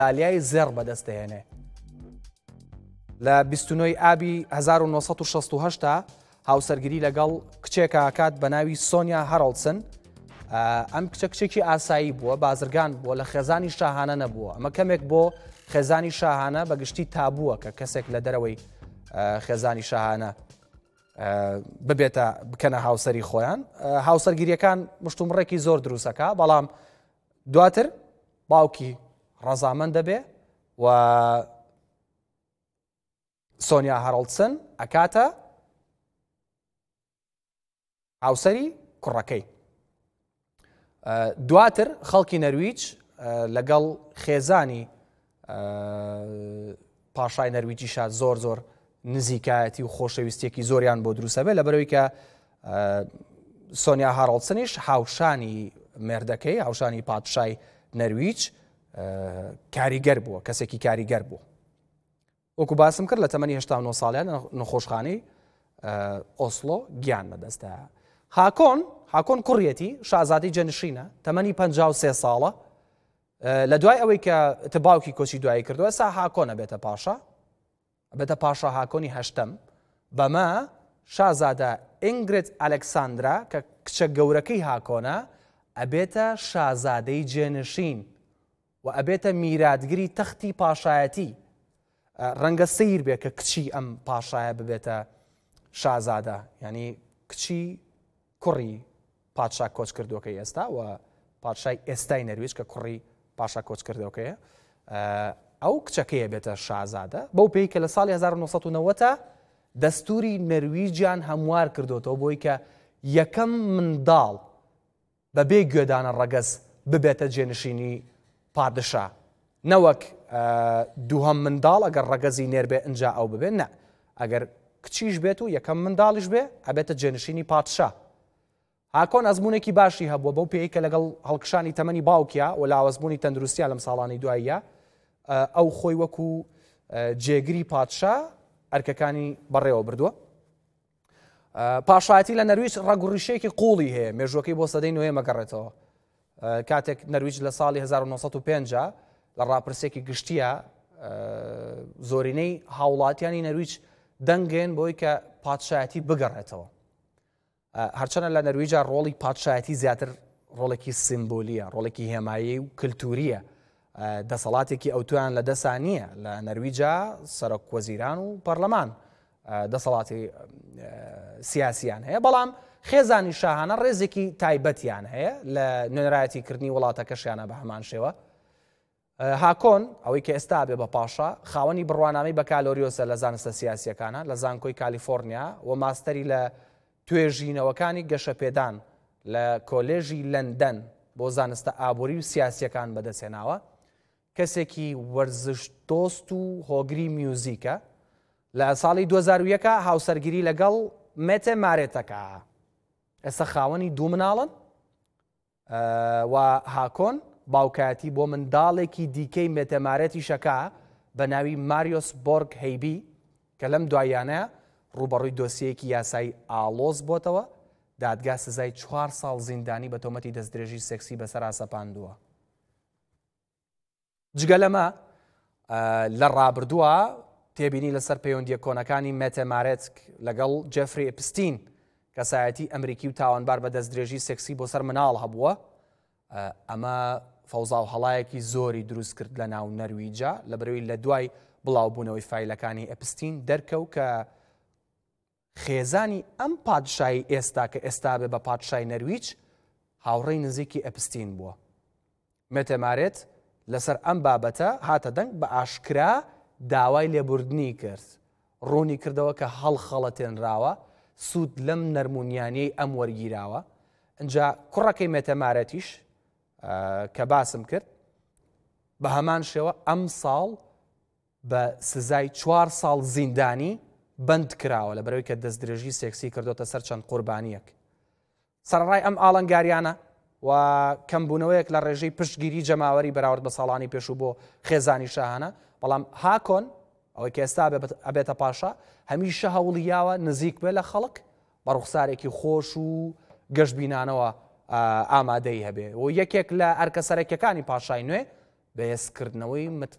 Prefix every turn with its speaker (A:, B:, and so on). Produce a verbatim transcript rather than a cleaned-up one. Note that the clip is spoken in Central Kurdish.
A: ئالیای زێڕ بەدەستهێنێ. لە بیست و نۆی ئابی هەزار و نۆ سەد و شەست و هەشت هاوسەرگیری لەگەڵ کچێکە ئاکات بە ناوی سۆنیا هەرڵسن. ئەم کچە کچێکی ئاسایی بووە، بازرگان بووە، لە خێزانی شاهانە نەبووە. ئەمە کەمێک بۆ خێزانی شاهانە بەگشتی تابووە کە کەسێک لە دەرەوەی خێزانی شاهانە ببێتە بکەنە هاوسەری خۆیان. هاوسەرگیریەکان مشتومڕێکی زۆر دروستەکە، بەڵام دواتر باوکی ڕەزامەند دەبێ و سۆنیا هەرڵسن ئەکاتە هاوسەری کوڕەکەی. دواتر خەڵکی نەرویج لەگەڵ خێزانی پاشای نەرویجیشا زۆر زۆر نزیکایەتی و خۆشەویستێکی زۆریان بۆ دروستە بێت، لەبەرەوەی کە سۆنیا هەرڵسنیش هاوشانی مێردەکەی، هاوشانی پادشای نەرویج کاریگەر بووە، کەسێکی کاریگەر بوو. وەکو باسم کرد لە تەمەنی هەشتا و نۆ ساڵیان نەخۆشخانەی ئۆسلۆ گیان بەدەستە. هاکۆن هاکۆن کوڕیەتی شازادەی جەنشینە، تەمەنی پەنجا و سێ ساڵە. لە دوای ئەوەی کە تباوکی کۆچی دوایی کردووە، ئێستا هاکۆنە بێتە پاشا، بێتە پاشا هاکۆنی هەشتم. بەمە شازادە ئینگرید ئەلەکساندرا کە کچە گەورەکەی هاکۆنە ئەبێتە شازادەی جێنشین و ئەبێتە میراتگری تەختی پاشایەتی. ڕەنگە سیر بێ کە کچی ئەم پاشایە ببێتە شازادە، ینی کچی کوڕی پادشا کۆچ کردووەکەی ئێستا و پادشای ئێستای نەرویج کە کوڕی پاشا کۆچ کردوەکەیە، ئەو کچەکەیە بێتە شازادە. بەو پێی کە لە ساڵی هەزار و نۆ سەد و نەوەدا دەستوری نەرویجیان هەموار کردوێتەوە بۆی کە یەکەم منداڵ بەبێ گوێدانە ڕەگەز ببێتە جێنشینی پادشا، نەوەک دووهەم منداڵ ئەگەر ڕەگەزی نێر بێ ئەنجا ئەو ببێ، نە، ئەگەر کچیش بێت و یەکەم منداڵیش بێ ئەبێتە جێنشینی پادشا. هاکۆن ئەزمونێکی باشی هەبووە بەو پێی کە لەگەڵ هەڵکشانی تەمەنی باوکیە و لاوەزبوونی تەندروستیە لەم ساڵانی دواییە، ئەو خۆی وەکو جێگری پادشا ئەرکەکانی بەڕێوە بردووە. پاشایەتی لە نەرویج ڕەگوڕیشەیەکی قوڵی هەیە، مێژوەکەی بۆ سەدەی نوێ مەگەڕێتەوە. کاتێک نەرویج لە ساڵی هەزار و نۆ سەد و پێنج لە ڕاپرسێکی گشتیە زۆرینەی هاوڵاتیانی نەرویج دەنگێن بۆی کە پادشایەتی بگەڕێتەوە. هەرچەنە لە نەرویجا ڕۆڵی پادشایەتی زیاتر ڕۆڵێکی سیمبۆلیە، ڕۆڵێکی هێمایی و کلتوریە، دەسەڵاتێکی ئەوتویان لە دەسا نییە. لە نەرویجا سەرۆک وەزیران و پەرلەمان دەسەڵاتی سیاسیان هەیە، بەڵام خێزانی شاهانە ڕێزێکی تایبەتیان هەیە لە نوێنەرایەتیکردنی وڵاتەکەشیانە بە هەمان شێوە. هاکۆن ئەوەی کە ئێستا بێ بە پاشا خاوەنی بڕوانامەی بەکالۆریۆسە لە زانستە سیاسیەکانە لە زانکۆی کالیفۆرنیا و ماستەری لە توێژینەوەکانی گەشەپێدان لە کۆلێژی لەندەن بۆ زانستە ئابووری و سیاسیەکان بەدەستێناوە. کەسێکی وەرزش دۆست و هۆگری میوزیکە. لە ساڵی دوو هەزار و یەک هاوسەرگیری لەگەڵ مێتێ مارێتەکە. ئێستا خاوەنی دوو مناڵن و هاکۆن باوکایەتی بۆ منداڵێکی دیکەی مێتەمارێتی شەکە بە ناوی ماریۆس بۆرگ هەیبی کە لەم دوایانەیە ڕوبەڕووی دۆسیەیەکی یاسایی ئاڵۆز بۆتەوە، دادگا سزای چوار ساڵ زیندانی بە تۆمەتی دەستدرێژی سێکسی بەسەرا سەپاندووە. جگە لەمە لە ڕابردووە تێبینی لەسەر پەیوەندیە کۆنەکانی مێتەمارێتک لەگەڵ جێفری ئێپستین کەسایەتی ئەمریکی و تاوانبار بە دەستدرێژی سێکسی بۆ سەر مناڵ هەبووە. ئەمە فەوزا و هەڵایەکی زۆری دروست کرد لە ناو نەرویجا لەبەرەوەی لە دوای بڵاوبوونەوەی فایلەکانی ئەپستین دەرکەوت کە خێزانی ئەم پادشای ئێستا کە ئێستا بێ بە پادشای نەرویج هاوڕێی نزیکی ئەپستین بووە. مێتەمارێت لەسەر ئەم بابەتە هاتە دەنگ بە ئاشکرا داوای لێبوردنی کرد، ڕوونی کردەوە کە هەڵخەڵەتێنراوە، سوود لەم نەرمونیانەی ئەم وەرگیراوە. ئەجا کوڕەکەی مێتەمارەتیش کە باسم کرد بە هەمان شێوە ئەم ساڵ بە سزای چوار ساڵ زیندانی بند کراوە لەبەرەوەی کە دەستدرێژی سێکسی کردوتە سەر چەند قوربانیەک. سەرڕای ئەم ئاڵنگاریانە و کەمبوونەوەیەک لە ڕێژەی پشتگیری جەماوەری بەراورد بە ساڵانی پێشوو بۆ خێزانی شاهانە، بەڵام هاکۆن ئەوەی کە ئێستا ئەبێتە پاشا هەمیشە هەوڵیاوە نزیک بێ لە خەڵک بە ڕوخسارێکی خۆش و گەشتبینانەوە ئامادەی هەبێ و یەکێک لە ئەرکە سەرەکیەکانی پاشای نوێ بەهێزکردنەوەی